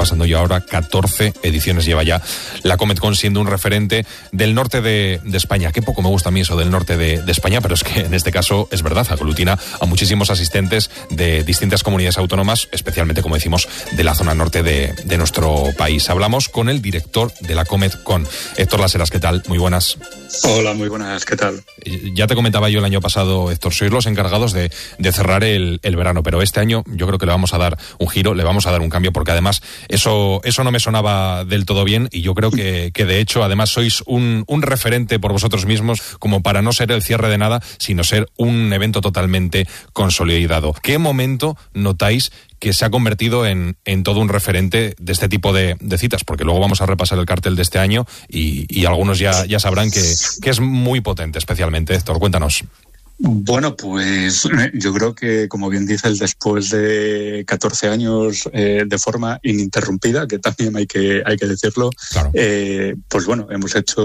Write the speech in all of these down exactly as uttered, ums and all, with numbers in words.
pasando ya ahora catorce ediciones lleva ya la Comet-Con, siendo un referente del norte de, de España. Qué poco me gusta a mí eso del norte de, de España, pero es que en este caso es verdad, aglutina a muchísimos asistentes de distintas comunidades autónomas, especialmente, como decimos, de la zona norte de, de nuestro país. Hablamos con el director de la Comet-Con, Héctor Las Heras. ¿Qué tal? Muy buenas. Hola, muy buenas. ¿Qué tal? Ya te comentaba yo el año pasado, Héctor, sois los encargados de, de cerrar el, el verano, pero este año yo creo que le vamos a dar un giro, le vamos a dar un cambio, porque además eso eso no me sonaba del todo bien, y yo creo que, que de hecho además sois un, un referente por vosotros mismos, como para no ser el cierre de nada, sino ser un evento totalmente consolidado. ¿Qué momento notáis que se ha convertido en, en todo un referente de este tipo de, de citas? Porque luego vamos a repasar el cartel de este año y, y algunos ya, ya sabrán que, que es muy potente, especialmente. Héctor, cuéntanos. Bueno, pues yo creo que, como bien dices, después de catorce años eh, de forma ininterrumpida, que también hay que hay que decirlo, claro. eh, pues bueno, hemos hecho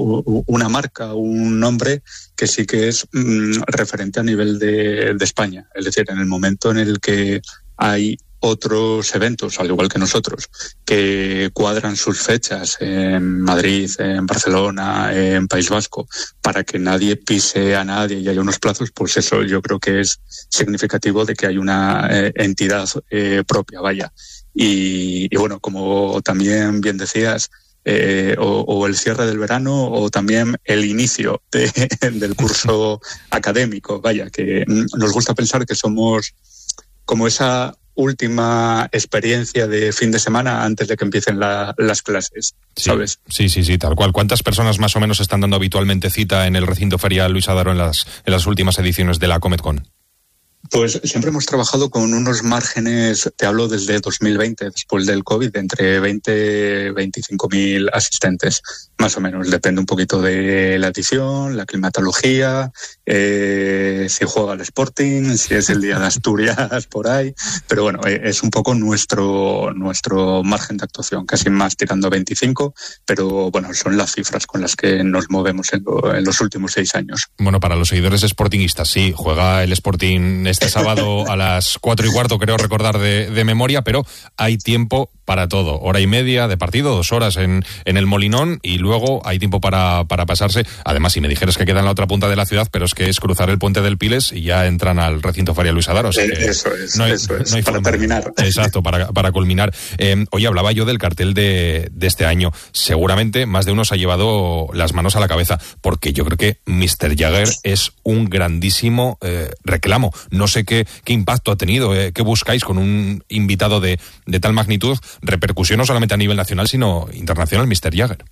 una marca, un nombre que sí que es mm, referente a nivel de, de España. Es decir, en el momento en el que hay otros eventos, al igual que nosotros, que cuadran sus fechas en Madrid, en Barcelona, en País Vasco, para que nadie pise a nadie y haya unos plazos, pues eso yo creo que es significativo de que hay una eh, entidad eh, propia, vaya. Y, y bueno, como también bien decías, Eh, o, o el cierre del verano o también el inicio de, del curso académico, vaya, que nos gusta pensar que somos como esa última experiencia de fin de semana antes de que empiecen la, las clases, ¿sabes? Sí, sí, sí, tal cual. ¿Cuántas personas más o menos están dando habitualmente cita en el recinto ferial Luis Adaro en las, en las últimas ediciones de la Comet-Con? Pues siempre hemos trabajado con unos márgenes, te hablo desde dos mil veinte, después del COVID, de entre veinte y veinticinco mil asistentes, más o menos. Depende un poquito de la edición, la climatología, eh, si juega el Sporting, si es el día de Asturias por ahí. Pero bueno, eh, es un poco nuestro nuestro margen de actuación, casi más tirando a veinticinco, pero bueno, son las cifras con las que nos movemos en, lo, en los últimos seis años. Bueno, para los seguidores sportinguistas, sí, juega el Sporting este sábado a las cuatro y cuarto, creo recordar de, de memoria, pero hay tiempo para todo. Hora y media de partido, dos horas en, en el Molinón, y luego hay tiempo para, para pasarse. Además, si me dijeras que queda en la otra punta de la ciudad, pero es que es cruzar el puente del Piles y ya entran al recinto ferial Luis Adaro. O sea que eso es, no hay, eso es, no hay para forma. terminar. Exacto, para, para culminar. Eh, hoy hablaba yo del cartel de, de este año. Seguramente más de uno se ha llevado las manos a la cabeza, porque yo creo que míster Jagger es un grandísimo eh, reclamo. No sé qué, qué impacto ha tenido, eh, qué buscáis con un invitado de, de tal magnitud, repercusión no solamente a nivel nacional, sino internacional, míster Jagger.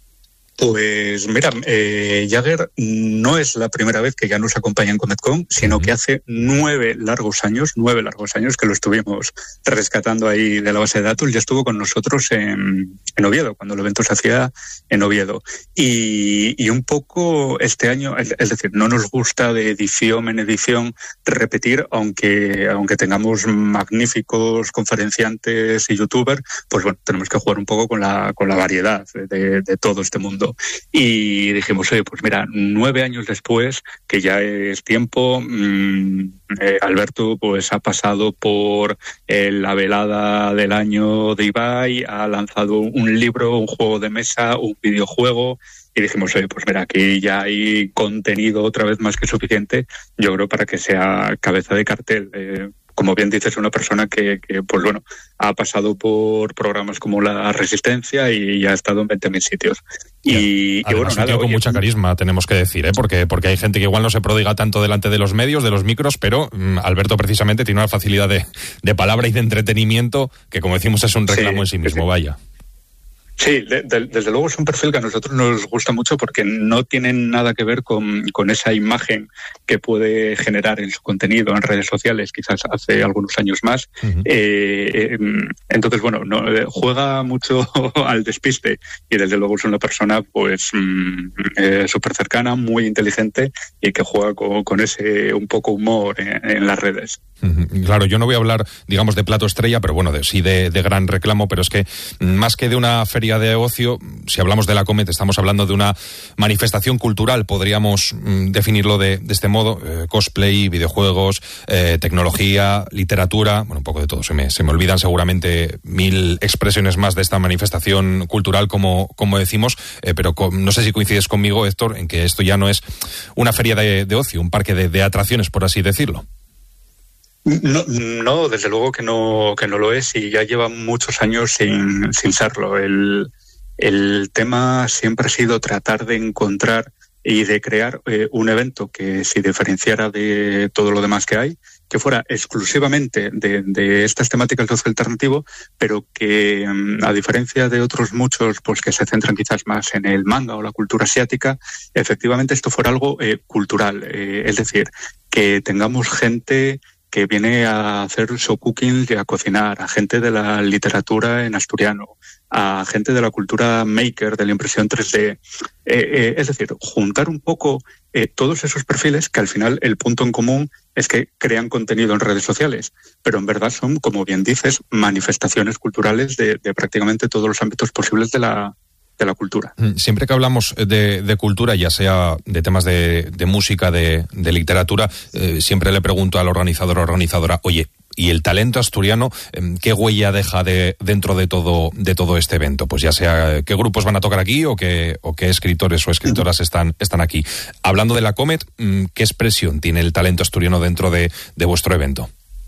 Pues mira, eh, Jagger no es la primera vez que ya nos acompaña en Comet-Con, sino que hace nueve largos años, nueve largos años que lo estuvimos rescatando ahí de la base de datos. Ya estuvo con nosotros en, en Oviedo, cuando el evento se hacía en Oviedo. Y, y un poco este año, es, es decir, no nos gusta de edición en edición repetir, aunque, aunque tengamos magníficos conferenciantes y youtubers, pues bueno, tenemos que jugar un poco con la, con la variedad de, de todo este mundo. Y dijimos, oye, pues mira, nueve años después, que ya es tiempo, mmm, eh, Alberto pues ha pasado por eh, la velada del año de Ibai, ha lanzado un libro, un juego de mesa, un videojuego, y dijimos, oye, pues mira, aquí ya hay contenido otra vez más que suficiente, yo creo, para que sea cabeza de cartel. Eh, como bien dices, una persona que, que, pues bueno, ha pasado por programas como La Resistencia y ha estado en veinte mil sitios. Y, y bueno, nada, con oye, mucha carisma, tenemos que decir, ¿eh? porque, porque hay gente que igual no se prodiga tanto delante de los medios, de los micros, pero um, Alberto precisamente tiene una facilidad de, de palabra y de entretenimiento que, como decimos, es un reclamo sí, en sí mismo, sí. Vaya. Sí, de, de, desde luego es un perfil que a nosotros nos gusta mucho porque no tiene nada que ver con, con esa imagen que puede generar en su contenido en redes sociales, quizás hace algunos años más. Uh-huh. eh, eh, entonces, bueno, no, juega mucho al despiste y desde luego es una persona pues eh, súper cercana, muy inteligente y que juega con, con ese un poco humor en, en las redes. Uh-huh. Claro, yo no voy a hablar, digamos, de plato estrella, pero bueno, de, sí de, de gran reclamo, pero es que más que de una feria feria de ocio. Si hablamos de la Comet, estamos hablando de una manifestación cultural, podríamos mm, definirlo de, de este modo, eh, cosplay, videojuegos, eh, tecnología, literatura, bueno, un poco de todo. Se me, se me olvidan seguramente mil expresiones más de esta manifestación cultural, como, como decimos, eh, pero con, no sé si coincides conmigo, Héctor, en que esto ya no es una feria de, de ocio, un parque de, de atracciones, por así decirlo. No, no, desde luego que no, que no lo es, y ya lleva muchos años sin, sin serlo. El, el tema siempre ha sido tratar de encontrar y de crear eh, un evento que se diferenciara de todo lo demás que hay, que fuera exclusivamente de, de estas temáticas de ocio alternativo, pero que, a diferencia de otros muchos, pues que se centran quizás más en el manga o la cultura asiática, efectivamente esto fuera algo eh, cultural. Eh, es decir, que tengamos gente que viene a hacer show cooking y a cocinar, a gente de la literatura en asturiano, a gente de la cultura maker, de la impresión tres D. Eh, eh, es decir, juntar un poco eh, todos esos perfiles, que al final el punto en común es que crean contenido en redes sociales, pero en verdad son, como bien dices, manifestaciones culturales de, de prácticamente todos los ámbitos posibles de la de la cultura. Siempre que hablamos de, de cultura, ya sea de temas de, de música, de, de literatura, eh, siempre le pregunto al organizador o organizadora, oye, ¿y el talento asturiano qué huella deja de, dentro de todo, de todo este evento? Pues ya sea qué grupos van a tocar aquí o qué, o qué escritores o escritoras están, están aquí. Hablando de la Comet, ¿qué expresión tiene el talento asturiano dentro de, de vuestro evento?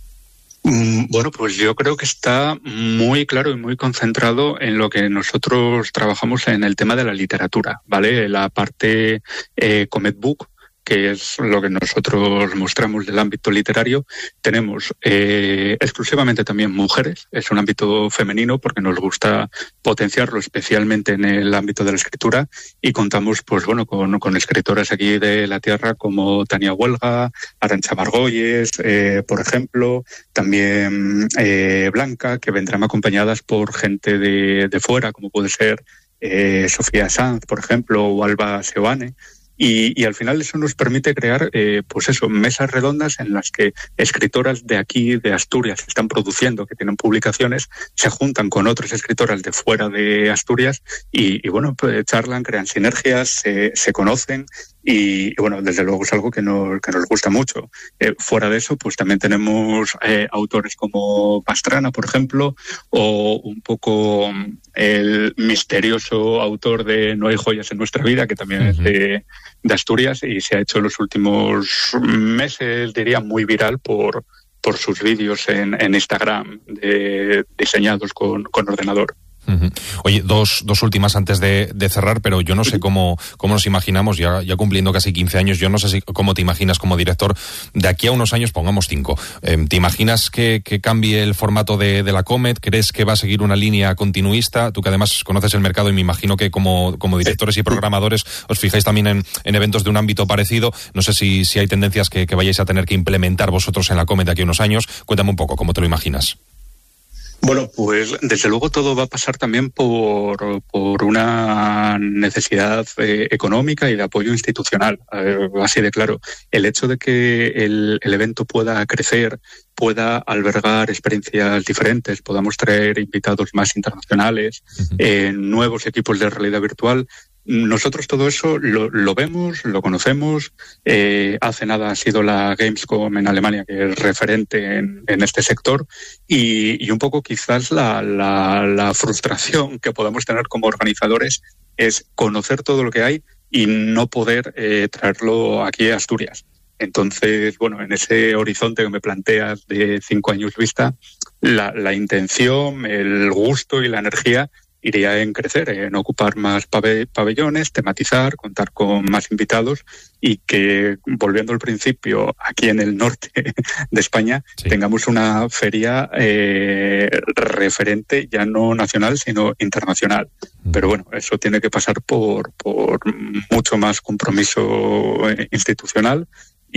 Bueno, pues yo creo que está muy claro y muy concentrado en lo que nosotros trabajamos en el tema de la literatura, ¿vale? La parte eh, Comet Book, que es lo que nosotros mostramos del ámbito literario. Tenemos eh, exclusivamente también mujeres, es un ámbito femenino porque nos gusta potenciarlo especialmente en el ámbito de la escritura, y contamos pues bueno con, con escritoras aquí de la tierra como Tania Huelga, Arantxa Margolles, eh, por ejemplo, también eh, Blanca, que vendrán acompañadas por gente de, de fuera, como puede ser eh, Sofía Sanz, por ejemplo, o Alba Seoane. Y, y al final eso nos permite crear, eh, pues eso, mesas redondas en las que escritoras de aquí, de Asturias, que están produciendo, que tienen publicaciones, se juntan con otras escritoras de fuera de Asturias y, y bueno, pues charlan, crean sinergias, se, se conocen. Y, y bueno, desde luego es algo que nos, que nos gusta mucho. Eh, fuera de eso, pues también tenemos eh, autores como Pastrana, por ejemplo, o un poco el misterioso autor de No hay joyas en nuestra vida, que también uh-huh. es de, de Asturias y se ha hecho en los últimos meses, diría, muy viral por, por sus vídeos en, en Instagram de, diseñados con, con ordenador. Uh-huh. Oye, dos, dos últimas antes de, de cerrar, pero yo no sé cómo, cómo nos imaginamos, ya, ya cumpliendo casi quince años, yo no sé si, cómo te imaginas como director, de aquí a unos años, pongamos cinco, eh, ¿te imaginas que, que cambie el formato de, de la Comet? ¿Crees que va a seguir una línea continuista? Tú que además conoces el mercado y me imagino que como, como directores y programadores os fijáis también en, en eventos de un ámbito parecido, no sé si, si hay tendencias que, que vayáis a tener que implementar vosotros en la Comet de aquí a unos años. Cuéntame un poco, ¿cómo te lo imaginas? Bueno, pues desde luego todo va a pasar también por, por una necesidad eh, económica y de apoyo institucional, eh, así de claro. El hecho de que el, el evento pueda crecer, pueda albergar experiencias diferentes, podamos traer invitados más internacionales, uh-huh. eh, nuevos equipos de realidad virtual. Nosotros todo eso lo, lo vemos, lo conocemos. Eh, hace nada ha sido la Gamescom en Alemania, que es referente en, en este sector, y, y un poco quizás la, la, la frustración que podamos tener como organizadores es conocer todo lo que hay y no poder eh, traerlo aquí a Asturias. Entonces, bueno, en ese horizonte que me planteas de cinco años vista, la, la intención, el gusto y la energía iría en crecer, en ocupar más pabell- pabellones, tematizar, contar con más invitados y que, volviendo al principio, aquí en el norte de España, sí. tengamos una feria eh, referente, ya no nacional, sino internacional. Mm. Pero bueno, eso tiene que pasar por, por mucho más compromiso institucional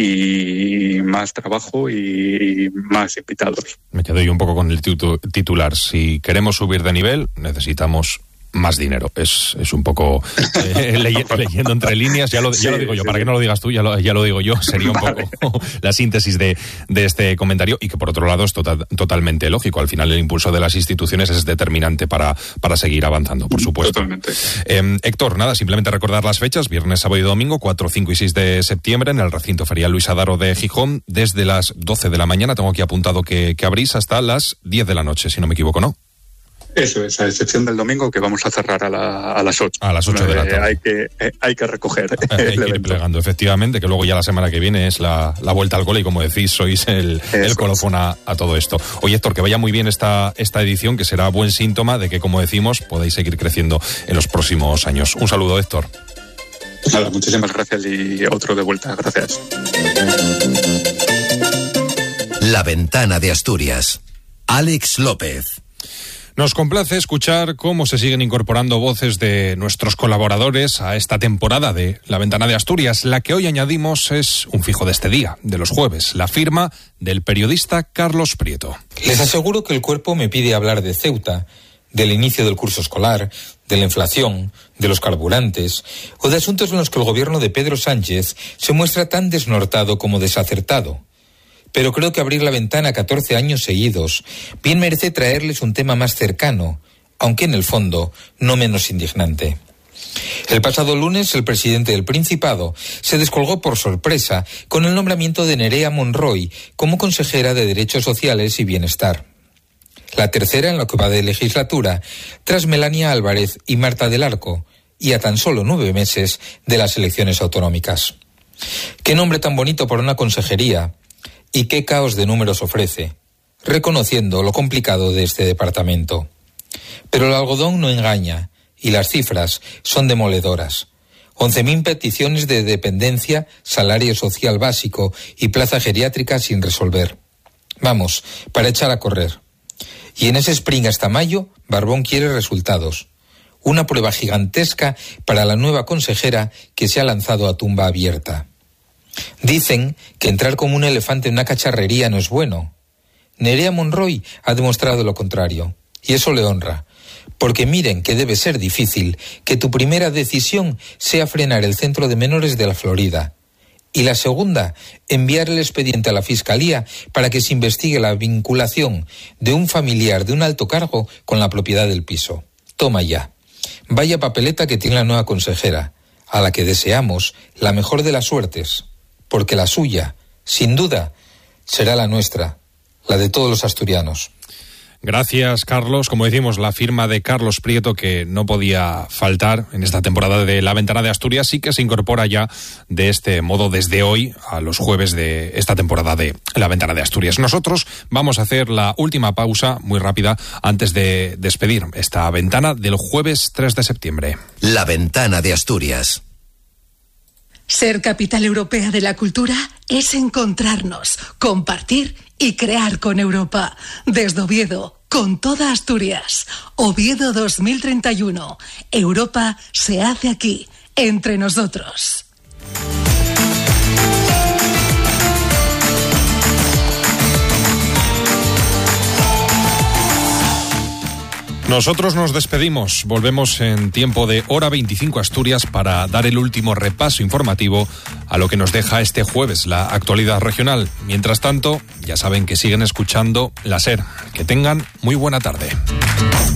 y más trabajo y más invitados. Me quedo yo un poco con el titu- titular. Si queremos subir de nivel, necesitamos más dinero. Es, es un poco eh, ley, leyendo entre líneas, ya lo, ya lo digo yo, sí, para sí. que no lo digas tú, ya lo, ya lo digo yo, sería un vale. poco la síntesis de, de este comentario, y que por otro lado es total, totalmente lógico. Al final el impulso de las instituciones es determinante para, para seguir avanzando, por supuesto. Totalmente. Eh, Héctor, nada, simplemente recordar las fechas: viernes, sábado y domingo, cuatro, cinco y seis de septiembre, en el recinto ferial Luis Adaro de Gijón, desde las doce de la mañana, tengo aquí apuntado que, que abrís hasta las diez de la noche, si no me equivoco, ¿no? Eso es, a excepción del domingo, que vamos a cerrar a, la, a las ocho. A las ocho de la tarde. Hay que, eh, hay que recoger hay el que ir plegando, efectivamente, que luego ya la semana que viene es la, la vuelta al cole, y como decís, sois el, el colofón a, a todo esto. Oye, Héctor, que vaya muy bien esta, esta edición, que será buen síntoma de que, como decimos, podéis seguir creciendo en los próximos años. Un saludo, Héctor. Nada, muchísimas gracias, y otro de vuelta. Gracias. La Ventana de Asturias. Alex López. Nos complace escuchar cómo se siguen incorporando voces de nuestros colaboradores a esta temporada de La Ventana de Asturias. La que hoy añadimos es un fijo de este día, de los jueves, la firma del periodista Carlos Prieto. Les aseguro que el cuerpo me pide hablar de Ceuta, del inicio del curso escolar, de la inflación, de los carburantes, o de asuntos en los que el gobierno de Pedro Sánchez se muestra tan desnortado como desacertado. Pero creo que abrir la ventana catorce años seguidos bien merece traerles un tema más cercano, aunque en el fondo no menos indignante. El pasado lunes, el presidente del Principado se descolgó por sorpresa con el nombramiento de Nerea Monroy como consejera de Derechos Sociales y Bienestar. La tercera en lo que va de legislatura, tras Melania Álvarez y Marta del Arco, y a tan solo nueve meses de las elecciones autonómicas. Qué nombre tan bonito para una consejería. Y qué caos de números ofrece, reconociendo lo complicado de este departamento. Pero el algodón no engaña, y las cifras son demoledoras. once mil peticiones de dependencia, salario social básico y plaza geriátrica sin resolver. Vamos, para echar a correr. Y en ese sprint hasta mayo, Barbón quiere resultados. Una prueba gigantesca para la nueva consejera que se ha lanzado a tumba abierta. Dicen que entrar como un elefante en una cacharrería no es bueno. Nerea Monroy ha demostrado lo contrario, y eso le honra, porque miren que debe ser difícil que tu primera decisión sea frenar el centro de menores de la Florida, y la segunda, enviar el expediente a la Fiscalía para que se investigue la vinculación de un familiar de un alto cargo con la propiedad del piso. Toma ya. Vaya papeleta que tiene la nueva consejera, a la que deseamos la mejor de las suertes. Porque la suya, sin duda, será la nuestra, la de todos los asturianos. Gracias, Carlos. Como decimos, la firma de Carlos Prieto, que no podía faltar en esta temporada de La Ventana de Asturias, sí que se incorpora ya de este modo desde hoy a los jueves de esta temporada de La Ventana de Asturias. Nosotros vamos a hacer la última pausa, muy rápida, antes de despedir esta ventana del jueves tres de septiembre. La Ventana de Asturias. Ser capital europea de la cultura es encontrarnos, compartir y crear con Europa. Desde Oviedo, con toda Asturias. Oviedo dos mil treinta y uno. Europa se hace aquí, entre nosotros. Nosotros nos despedimos, volvemos en tiempo de hora veinticinco Asturias para dar el último repaso informativo a lo que nos deja este jueves la actualidad regional. Mientras tanto, ya saben que siguen escuchando la SER. Que tengan muy buena tarde.